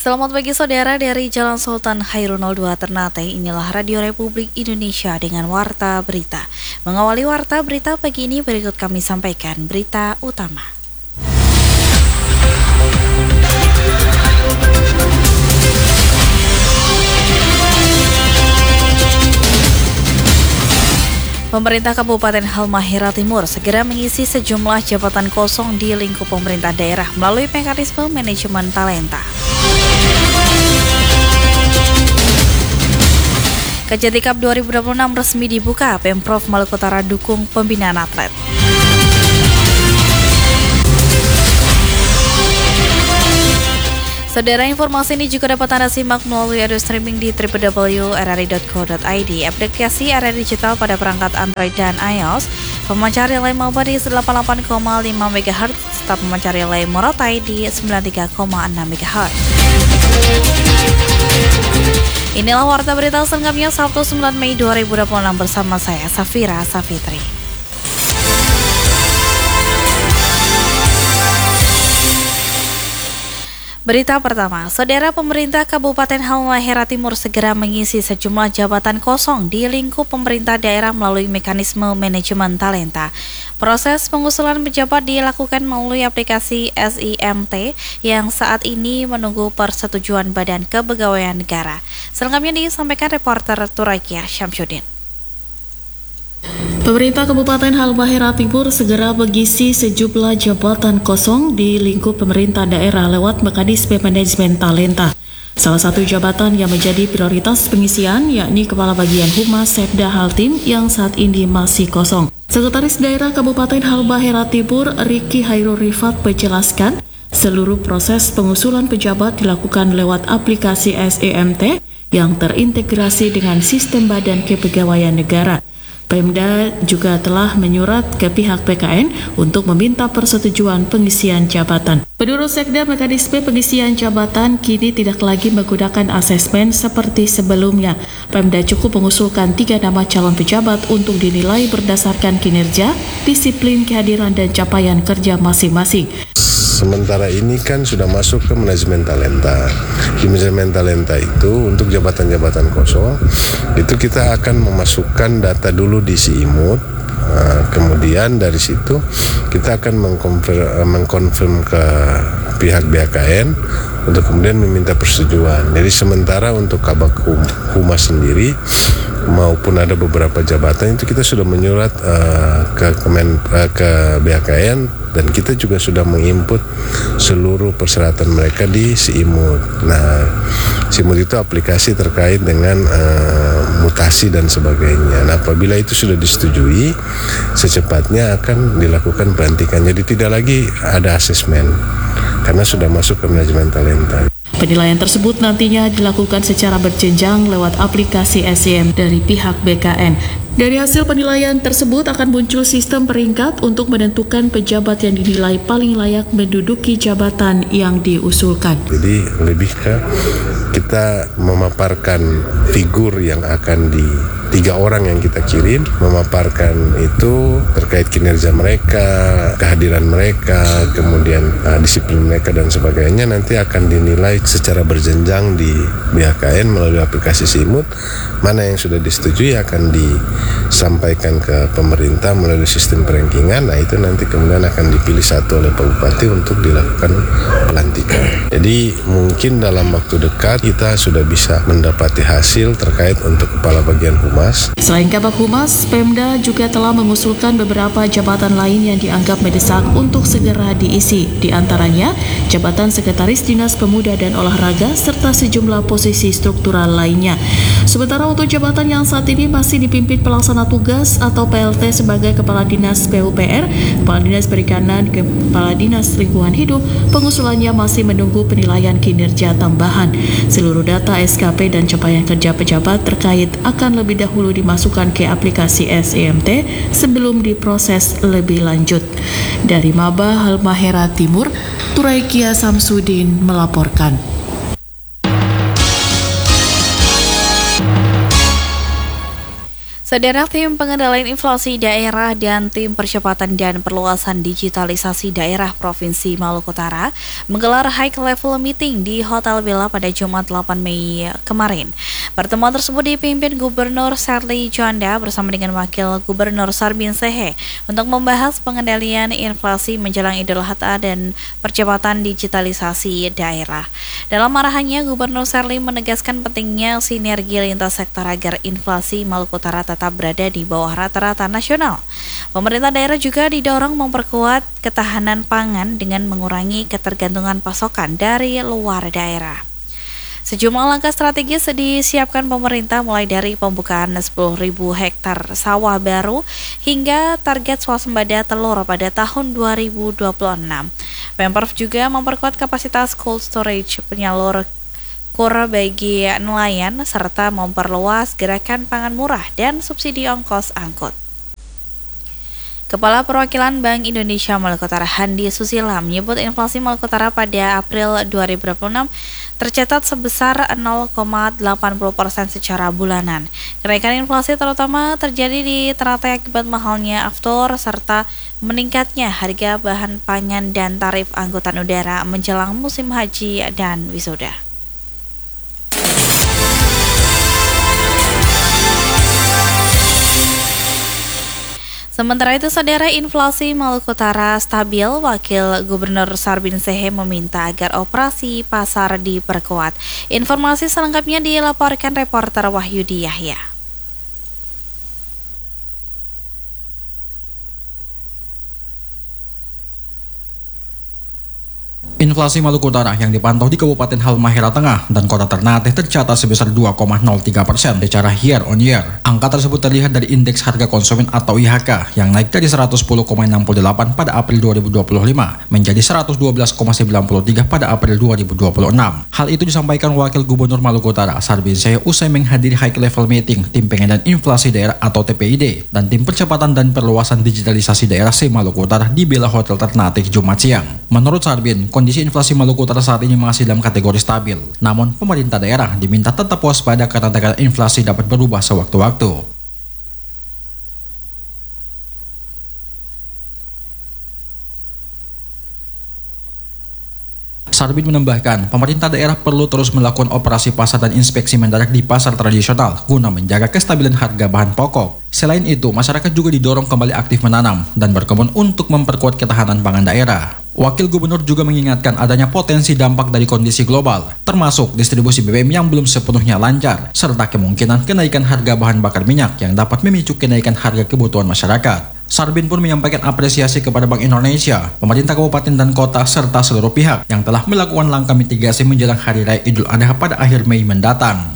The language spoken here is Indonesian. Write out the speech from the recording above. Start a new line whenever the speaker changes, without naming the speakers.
Selamat pagi saudara, dari Jalan Sultan Hairunal 2 Ternate, inilah Radio Republik Indonesia dengan Warta Berita. Mengawali Warta Berita pagi ini, berikut kami sampaikan berita utama. Pemerintah Kabupaten Halmahera Timur segera mengisi sejumlah jabatan kosong di lingkup pemerintah daerah melalui mekanisme manajemen talenta. Kejati Cup 2026 resmi dibuka, Pemprov Maluku Utara dukung pembinaan atlet. Saudara, informasi ini juga dapat Anda simak melalui audio streaming di www.rri.co.id, aplikasi RRI Digital pada perangkat Android dan iOS, pemancar relay mobile di 88,5 MHz, serta pemancar relay Morotai di 93,6 MHz. Inilah Warta Berita selengkapnya Sabtu 9 Mei 2026 bersama saya, Safira Safitri. Berita pertama, saudara, pemerintah Kabupaten Halmahera Timur segera mengisi sejumlah jabatan kosong di lingkup pemerintah daerah melalui mekanisme manajemen talenta. Proses pengusulan pejabat dilakukan melalui aplikasi SIMT yang saat ini menunggu persetujuan Badan Kepegawaian Negara. Selengkapnya disampaikan reporter Turaikia Syamsuddin.
Pemerintah Kabupaten Halmahera Timur segera mengisi sejumlah jabatan kosong di lingkup pemerintah daerah lewat mekanisme manajemen talenta. Salah satu jabatan yang menjadi prioritas pengisian yakni Kepala Bagian Humas Sekda Haltim yang saat ini masih kosong. Sekretaris Daerah Kabupaten Halmahera Timur Riki Hairul Rifat menjelaskan seluruh proses pengusulan pejabat dilakukan lewat aplikasi SIMT yang terintegrasi dengan sistem Badan Kepegawaian Negara. Pemda juga telah menyurat ke pihak BKN untuk meminta persetujuan pengisian jabatan. Menurut Sekda, mekanisme pengisian jabatan kini tidak lagi menggunakan asesmen seperti sebelumnya. Pemda cukup mengusulkan 3 nama calon pejabat untuk dinilai berdasarkan kinerja, disiplin, kehadiran, dan capaian kerja masing-masing.
Sementara ini kan sudah masuk ke manajemen talenta. Di manajemen talenta itu untuk jabatan-jabatan kosong itu kita akan memasukkan data dulu di SIMUT. Kemudian dari situ kita akan mengkonfirm ke pihak BKN untuk kemudian meminta persetujuan. Jadi sementara untuk Kabak Humas sendiri maupun ada beberapa jabatan itu kita sudah menyurat ke BKN dan kita juga sudah menginput seluruh persyaratan mereka di SIMUT. Nah, SIMUT itu aplikasi terkait dengan mutasi dan sebagainya. Nah, apabila itu sudah disetujui, secepatnya akan dilakukan pelantikan. Jadi tidak lagi ada asesmen karena sudah masuk ke manajemen talenta.
Penilaian tersebut nantinya dilakukan secara berjenjang lewat aplikasi SIM dari pihak BKN. Dari hasil penilaian tersebut akan muncul sistem peringkat untuk menentukan pejabat yang dinilai paling layak menduduki jabatan yang diusulkan.
Jadi lebih ke kita memaparkan figur yang akan 3 orang yang kita kirim, memaparkan itu terkait kinerja mereka, kehadiran mereka, kemudian disiplin mereka dan sebagainya, nanti akan dinilai secara berjenjang di BKN melalui aplikasi SIMUT. Mana yang sudah disetujui akan disampaikan ke pemerintah melalui sistem perankingan. Nah, itu nanti kemudian akan dipilih satu oleh Pak Bupati untuk dilakukan pelantikan. Jadi mungkin dalam waktu dekat kita sudah bisa mendapati hasil terkait untuk Kepala Bagian Humas.
Selain Kabak Humas, Pemda juga telah mengusulkan beberapa jabatan lain yang dianggap mendesak untuk segera diisi. Di antaranya, jabatan Sekretaris Dinas Pemuda dan Olahraga serta sejumlah posisi struktural lainnya. Sementara untuk jabatan yang saat ini masih dipimpin pelaksana tugas atau PLT sebagai Kepala Dinas PUPR, Kepala Dinas Perikanan, Kepala Dinas Lingkungan Hidup, pengusulannya masih menunggu penilaian kinerja tambahan. Seluruh data SKP dan capaian kerja pejabat terkait akan lebih dahulu dimasukkan ke aplikasi SIMT sebelum diproses lebih lanjut. Dari Maba Halmahera Timur, Turaikia Syamsuddin melaporkan.
Saudara, tim pengendalian inflasi daerah dan tim percepatan dan perluasan digitalisasi daerah Provinsi Maluku Utara menggelar high level meeting di Hotel Bella pada Jumat 8 Mei kemarin. Pertemuan tersebut dipimpin Gubernur Serly Juanda bersama dengan Wakil Gubernur Sarbin Sehe untuk membahas pengendalian inflasi menjelang Idul Adha dan percepatan digitalisasi daerah. Dalam arahannya, Gubernur Serly menegaskan pentingnya sinergi lintas sektor agar inflasi Maluku Utara tetap berada di bawah rata-rata nasional. Pemerintah daerah juga didorong memperkuat ketahanan pangan dengan mengurangi ketergantungan pasokan dari luar daerah. Sejumlah langkah strategis disiapkan pemerintah mulai dari pembukaan 10.000 hektar sawah baru hingga target swasembada telur pada tahun 2026. Pemprov juga memperkuat kapasitas cold storage penyalur kur bagi nelayan serta memperluas gerakan pangan murah dan subsidi ongkos angkut. Kepala Perwakilan Bank Indonesia Maluku Utara Handi Susila menyebut inflasi Maluku Utara pada April 2026 tercatat sebesar 0,80% secara bulanan. Kenaikan inflasi terutama terjadi di teratai akibat mahalnya aftur serta meningkatnya harga bahan pangan dan tarif angkutan udara menjelang musim haji dan wisuda. Sementara itu, saudara, inflasi Maluku Utara stabil. Wakil Gubernur Sarbin Sehe meminta agar operasi pasar diperkuat. Informasi selengkapnya dilaporkan reporter Wahyudi Yahya.
Inflasi Maluku Utara yang dipantau di Kabupaten Halmahera Tengah dan Kota Ternate tercatat sebesar 2,03% secara year on year. Angka tersebut terlihat dari indeks harga konsumen atau IHK yang naik dari 110,68 pada April 2025 menjadi 112,93 pada April 2026. Hal itu disampaikan Wakil Gubernur Maluku Utara Sarbin Sehe usai menghadiri high level meeting Tim Pengendalian Inflasi Daerah atau TPID dan Tim Percepatan dan Perluasan Digitalisasi Daerah se-Maluku Utara di Bella Hotel Ternate Jumat siang. Menurut Sarbin, kondisi inflasi Maluku Utara saat ini masih dalam kategori stabil. Namun, pemerintah daerah diminta tetap waspada karena tekanan inflasi dapat berubah sewaktu-waktu. Sarbin menambahkan, pemerintah daerah perlu terus melakukan operasi pasar dan inspeksi mendadak di pasar tradisional guna menjaga kestabilan harga bahan pokok. Selain itu, masyarakat juga didorong kembali aktif menanam dan berkebun untuk memperkuat ketahanan pangan daerah. Wakil Gubernur juga mengingatkan adanya potensi dampak dari kondisi global, termasuk distribusi BBM yang belum sepenuhnya lancar, serta kemungkinan kenaikan harga bahan bakar minyak yang dapat memicu kenaikan harga kebutuhan masyarakat. Sarbin pun menyampaikan apresiasi kepada Bank Indonesia, pemerintah kabupaten dan kota, serta seluruh pihak yang telah melakukan langkah mitigasi menjelang Hari Raya Idul Adha pada akhir Mei mendatang.